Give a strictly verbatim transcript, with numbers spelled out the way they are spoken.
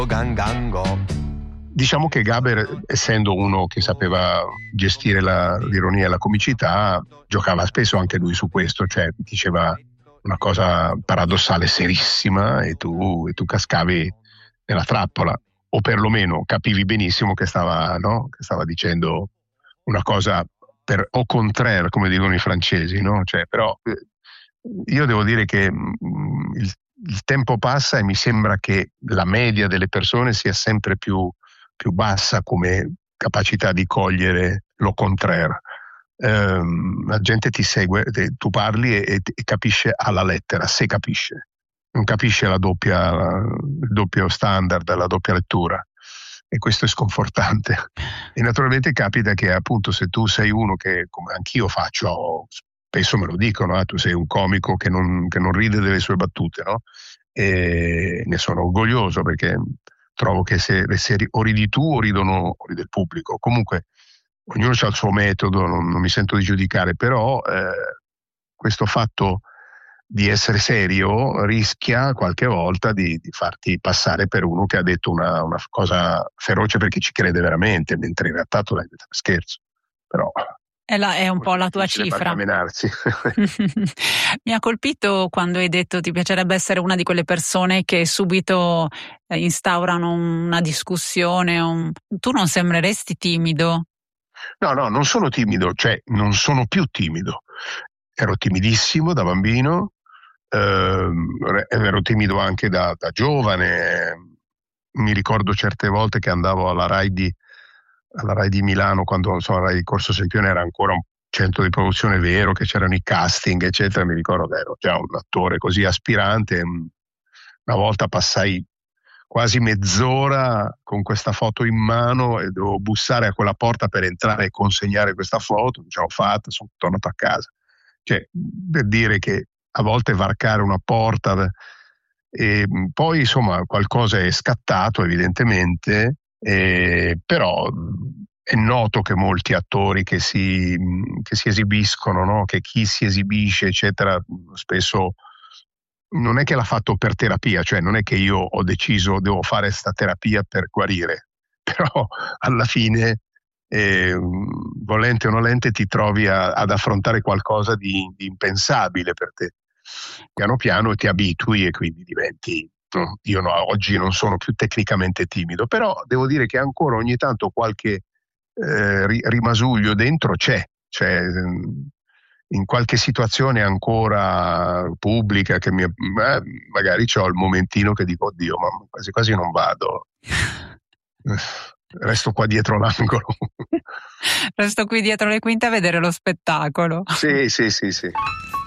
Gangango. Diciamo che Gaber, essendo uno che sapeva gestire la, l'ironia e la comicità, giocava spesso anche lui su questo, cioè diceva una cosa paradossale serissima e tu, e tu cascavi nella trappola, o perlomeno capivi benissimo che stava, no? Che stava dicendo una cosa per au contraire, come dicono i francesi, no? Cioè, però eh, io devo dire che mh, il, il tempo passa e mi sembra che la media delle persone sia sempre più, più bassa come capacità di cogliere l'au contraire. Ehm, la gente ti segue, te, tu parli e, e capisce alla lettera, se capisce, non capisce la doppia, il doppio standard, la doppia lettura, e questo è sconfortante. E naturalmente capita che appunto se tu sei uno che, come anch'io faccio, spesso me lo dicono, eh, tu sei un comico che non, che non ride delle sue battute, no? E ne sono orgoglioso perché trovo che se, se o ridi tu o ridono o ride il pubblico. Comunque ognuno ha il suo metodo, non, non mi sento di giudicare, però eh, questo fatto di essere serio rischia qualche volta di, di farti passare per uno che ha detto una, una cosa feroce perché ci crede veramente, mentre in realtà tu l'hai detto per scherzo. Però è, la, è un po' la tua cifra. Mi ha colpito quando hai detto ti piacerebbe essere una di quelle persone che subito eh, instaurano una discussione. Un... Tu non sembreresti timido. No, no, non sono timido, cioè non sono più timido. Ero timidissimo da bambino, eh, ero timido anche da, da giovane. Mi ricordo certe volte che andavo alla Rai di, alla Rai di Milano, quando insomma, la Rai di Corso Sempione era ancora un centro di produzione vero, che c'erano i casting, eccetera. Mi ricordo che ero già un attore così aspirante. Una volta passai quasi mezz'ora con questa foto in mano e dovevo bussare a quella porta per entrare e consegnare questa foto. Non ce l'ho fatta, sono tornato a casa. Cioè, per dire che a volte varcare una porta, e poi insomma qualcosa è scattato evidentemente, eh, però è noto che molti attori che si, che si esibiscono, no? Che chi si esibisce eccetera spesso non è che l'ha fatto per terapia, cioè non è che io ho deciso devo fare questa terapia per guarire, però alla fine eh, volente o nolente ti trovi a, ad affrontare qualcosa di, di impensabile per te. Piano piano ti abitui e quindi diventi, no? Io no, oggi non sono più tecnicamente timido, però devo dire che ancora ogni tanto qualche eh, rimasuglio dentro c'è, cioè in qualche situazione ancora pubblica che mi, eh, magari c'ho il momentino che dico oddio, ma quasi quasi non vado, resto qua dietro l'angolo. Resto qui dietro le quinte a vedere lo spettacolo. Sì, sì, sì, sì.